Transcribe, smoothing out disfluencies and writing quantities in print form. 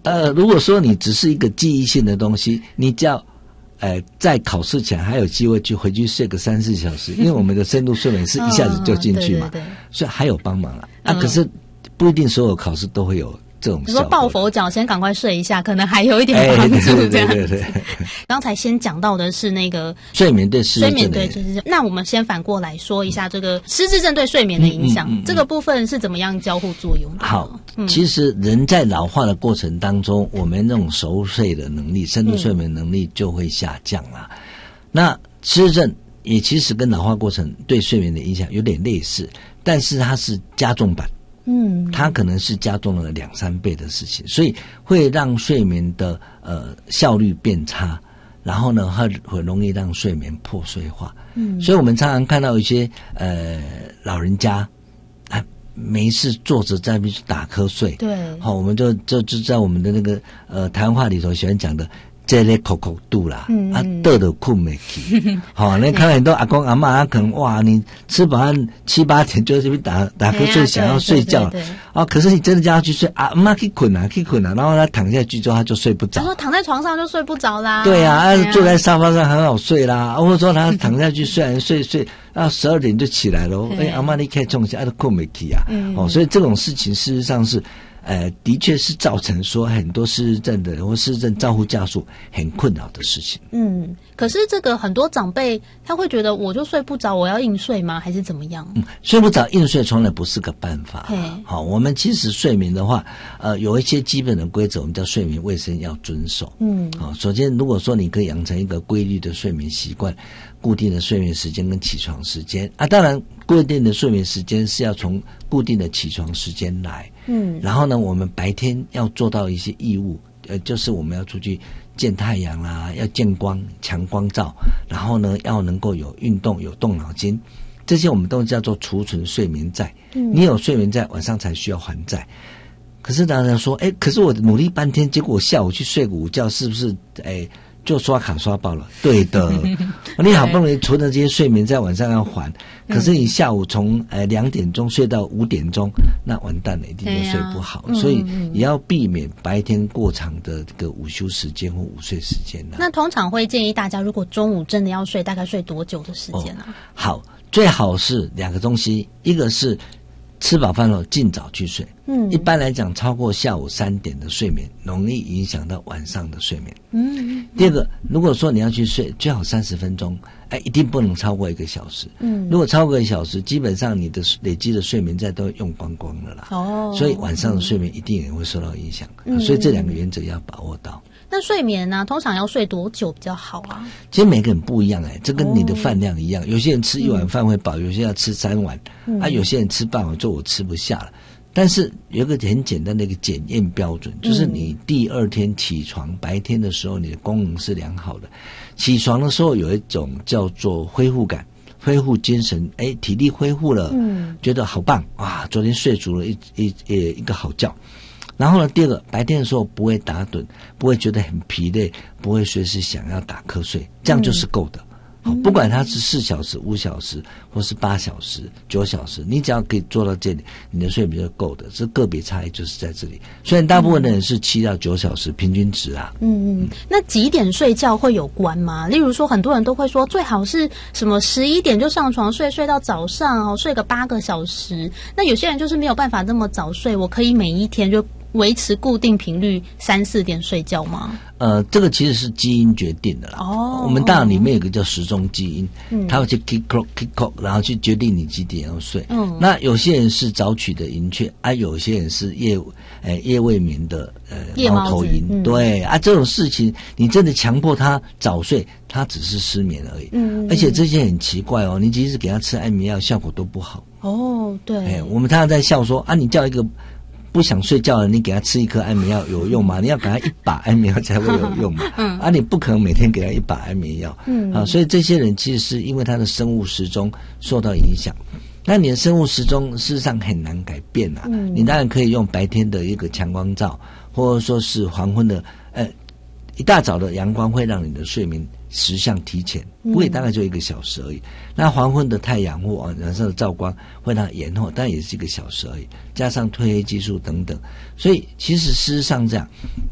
如果说你只是一个记忆性的东西，你只要在考试前还有机会回去睡个3-4小时，因为我们的深度睡眠是一下子就进去嘛， 对， 所以还有帮忙了可是不一定所有考试都会有这种效果。 你说抱佛脚先赶快睡一下，可能还有一点帮助这样子。 对。 刚才先讲到的是那个睡眠对失智症， 那我们先反过来说一下这个失智症对睡眠的影响，这个部分是怎么样交互作用的？ 好，其实人在老化的过程当中，我们那种熟睡的能力、深度睡眠能力就会下降啦。那失智症也其实跟老化过程对睡眠的影响有点类似，但是它是加重版。它可能是加重了2-3倍的事情，所以会让睡眠的效率变差，然后呢，很容易让睡眠破碎化。所以我们常常看到一些老人家没事坐着在那边打瞌睡。对，好，我们就在我们的那个台湾话里头喜欢讲的。这类口度啦，得的困没起，好，那看到很多阿公阿嬷，可能哇，你吃饱饭7-8点就这边打瞌睡，想要睡觉了，可是你真的叫他去睡，阿妈去困啊，然后他躺下去之后他就睡不着。他说躺在床上就睡不着啦。 对啊，坐在沙发上很好睡啦，或者说他躺下去睡12点就起来了，阿妈你可以冲一下，都困没起啊，所以这种事情事实上是。的确是造成说很多失智症的人或失智症照护家属很困扰的事情。 可是这个很多长辈他会觉得我就睡不着，我要硬睡吗？还是怎么样？ 睡不着硬睡从来不是个办法。好，我们其实睡眠的话，有一些基本的规则，我们叫睡眠卫生要遵守。好，首先如果说你可以养成一个规律的睡眠习惯，固定的睡眠时间跟起床时间当然固定的睡眠时间是要从固定的起床时间来。然后呢，我们白天要做到一些义务，就是我们要出去见太阳啦，要见光，强光照，然后呢，要能够有运动，有动脑筋，这些我们都叫做储存睡眠债。你有睡眠债，晚上才需要还债。可是大家说，可是我努力半天，结果我下午去睡个午觉，是不是就刷卡刷爆了？对的，你好不容易存的这些睡眠在晚上要还，可是你下午从2点钟睡到5点钟，那完蛋了，一定就睡不好。所以也要避免白天过长的这个午休时间或午睡时间。 那通常会建议大家，如果中午真的要睡，大概睡多久的时间呢？ 好，最好是2个东西，一个是吃饱饭后尽早去睡。一般来讲，超过下午3点的睡眠，容易影响到晚上的睡眠。第二个，如果说你要去睡，最好30分钟，一定不能超过1个小时。如果超过1个小时，基本上你的累积的睡眠债都用光光了啦。所以晚上的睡眠一定也会受到影响。所以这2个原则要把握到。 那睡眠呢，通常要睡多久比较好啊？ 其实每个人不一样这跟你的饭量一样。有些人吃1碗饭会饱，有些人要吃3碗，有些人吃半碗就我吃不下了。但是有一个很简单的一个检验标准，就是你第2天起床，白天的时候你的功能是良好的，起床的时候有一种叫做恢复感，恢复精神，体力恢复了，觉得好棒啊！昨天睡足了一个好觉。然后呢，第二个，白天的时候不会打盹，不会觉得很疲累，不会随时想要打瞌睡，这样就是够的。不管它是4小时、5小时，或是8小时、9小时，你只要可以做到这里，你的睡眠就够的。这个别差异就是在这里。虽然大部分的人是7到9小时平均值啊。 那几点睡觉会有关吗？例如说，很多人都会说，最好是什么11点就上床睡，睡到早上睡个8个小时。那有些人就是没有办法这么早睡，我可以每一天就维持固定频率3-4点睡觉吗？ 这个其实是基因决定的啦。我们大脑里面有个叫时钟基因，它会去 kick clock， 然后去决定你几点要睡。那有些人是早取的银雀有些人是夜未眠的猫头鹰。对这种事情你真的强迫他早睡，他只是失眠而已。而且这些很奇怪你即使给他吃安眠药，效果都不好。 对。 我们常常在笑说你叫一个不想睡觉了，你给他吃1颗安眠药有用吗？你要给他1把安眠药才会有用嘛。你不可能每天给他1把安眠药。所以这些人其实是因为他的生物时钟受到影响。那你的生物时钟事实上很难改变你当然可以用白天的一个强光照，或者说是黄昏的一大早的阳光会让你的睡眠时相提前，不会大概就1个小时而已。那黄昏的太阳或晚上的照光会让它延后，但也是1个小时而已，加上褪黑激素等等。所以其实事实上这样，